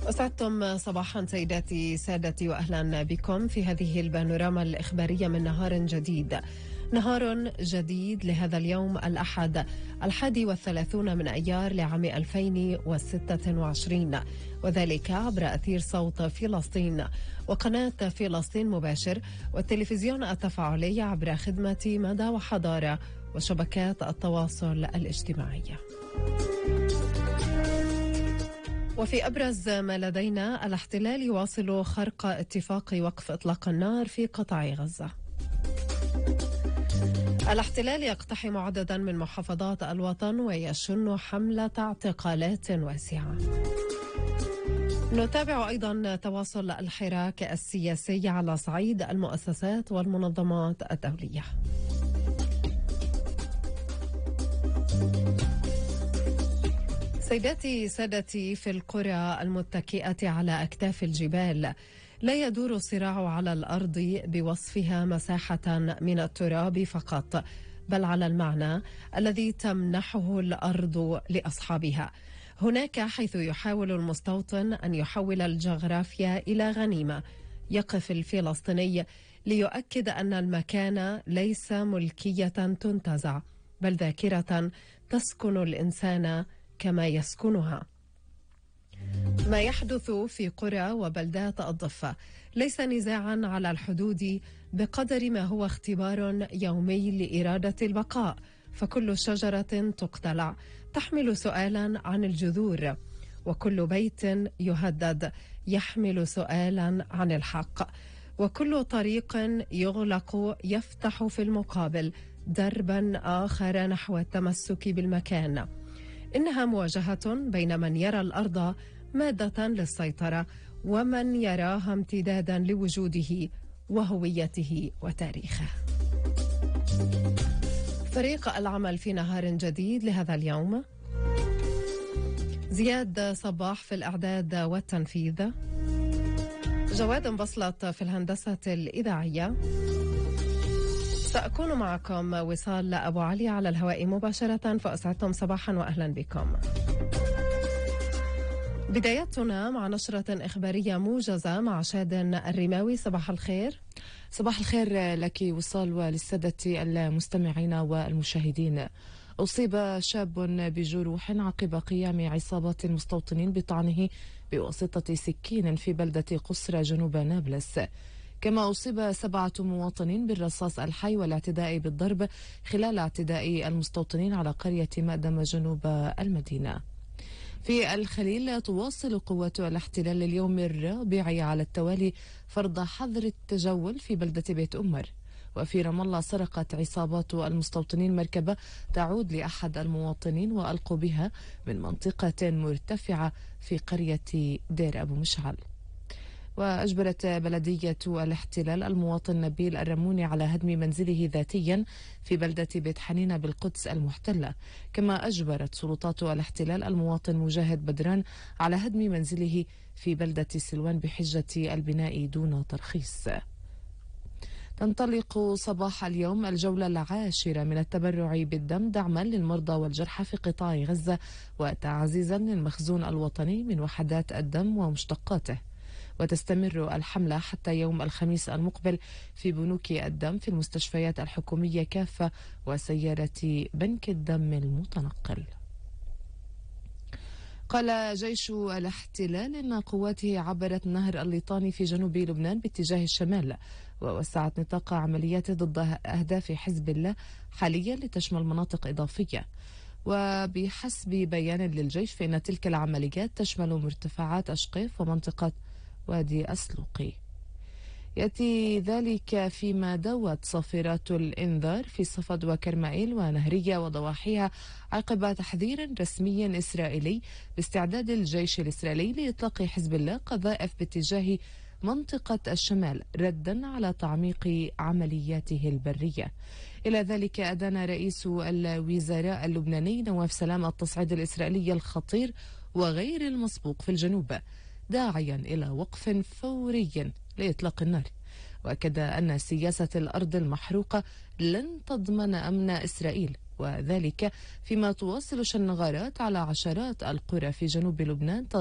أسعدتم صباحا سيداتي سادتي، وأهلا بكم في هذه البانوراما الإخبارية من نهار جديد. نهار جديد لهذا اليوم الأحد 31 من أيار لعام 2026، وذلك عبر أثير صوت فلسطين وقناة فلسطين مباشر والتلفزيون التفاعلي عبر خدمة مدى وحضارة وشبكات التواصل الاجتماعي. وفي أبرز ما لدينا، الاحتلال يواصل خرق اتفاق وقف إطلاق النار في قطاع غزة. الاحتلال يقتحم عددا من محافظات الوطن ويشن حملة اعتقالات واسعة. نتابع أيضا تواصل الحراك السياسي على صعيد المؤسسات والمنظمات الدولية. سيداتي سادتي، في القرى المتكئة على أكتاف الجبال لا يدور الصراع على الأرض بوصفها مساحة من التراب فقط، بل على المعنى الذي تمنحه الأرض لأصحابها. هناك حيث يحاول المستوطن أن يحول الجغرافيا إلى غنيمة، يقف الفلسطيني ليؤكد أن المكان ليس ملكية تنتزع، بل ذاكرة تسكن الإنسان كما يسكنها. ما يحدث في قرى وبلدات الضفة ليس نزاعا على الحدود بقدر ما هو اختبار يومي لإرادة البقاء، فكل شجرة تقتلع تحمل سؤالا عن الجذور، وكل بيت يهدد يحمل سؤالا عن الحق، وكل طريق يغلق يفتح في المقابل دربا آخر نحو التمسك بالمكان. إنها مواجهة بين من يرى الأرض مادة للسيطرة ومن يراها امتدادا لوجوده وهويته وتاريخه. فريق العمل في نهار جديد لهذا اليوم: زياد صباح في الإعداد والتنفيذ، جواد بصلت في الهندسة الإذاعية. سأكون معكم وصال أبو علي على الهواء مباشرة، فأسعدتم صباحا وأهلا بكم. بدايتنا مع نشرة إخبارية موجزة مع شادن الرماوي. صباح الخير. صباح الخير لك وصال وللسادة المستمعين والمشاهدين. أصيب شاب بجروح عقب قيام عصابات المستوطنين بطعنه بواسطة سكين في بلدة قصرى جنوب نابلس. كما أصيب 7 مواطنين بالرصاص الحي والاعتداء بالضرب خلال اعتداء المستوطنين على قرية مأدم جنوب المدينة. في الخليل تواصل قوات الاحتلال اليوم الرابع على التوالي فرض حظر التجول في بلدة بيت أمر. وفي رام الله سرقت عصابات المستوطنين مركبة تعود لأحد المواطنين وألقوا بها من منطقة مرتفعة في قرية دير أبو مشعل. وأجبرت بلدية الاحتلال المواطن نبيل الرموني على هدم منزله ذاتيا في بلدة بيت حنينة بالقدس المحتلة. كما أجبرت سلطات الاحتلال المواطن مجاهد بدران على هدم منزله في بلدة سلوان بحجة البناء دون ترخيص. تنطلق صباح اليوم الجولة العاشرة من التبرع بالدم دعما للمرضى والجرحى في قطاع غزة وتعزيزا للمخزون الوطني من وحدات الدم ومشتقاته. وتستمر الحملة حتى يوم الخميس المقبل في بنوك الدم في المستشفيات الحكومية كافة وسيارة بنك الدم المتنقل. قال جيش الاحتلال إن قواته عبرت نهر الليطاني في جنوب لبنان باتجاه الشمال، ووسعت نطاق عملياته ضد أهداف حزب الله حاليا لتشمل مناطق إضافية. وبحسب بيان للجيش فإن تلك العمليات تشمل مرتفعات أشقيف ومنطقة وادي أسلوقي. يأتي ذلك فيما دوت صافرات الإنذار في صفد وكرمائيل ونهرية وضواحيها عقب تحذير رسمي إسرائيلي باستعداد الجيش الإسرائيلي لإطلاق حزب الله قذائف باتجاه منطقة الشمال ردا على تعميق عملياته البرية. إلى ذلك أدان رئيس الوزراء اللبناني نواف سلام التصعيد الإسرائيلي الخطير وغير المسبوق في الجنوب، داعيا إلى وقف فوري لإطلاق النار. وأكد أن سياسة الأرض المحروقة لن تضمن أمن إسرائيل، وذلك فيما تواصل شن غارات على عشرات القرى في جنوب لبنان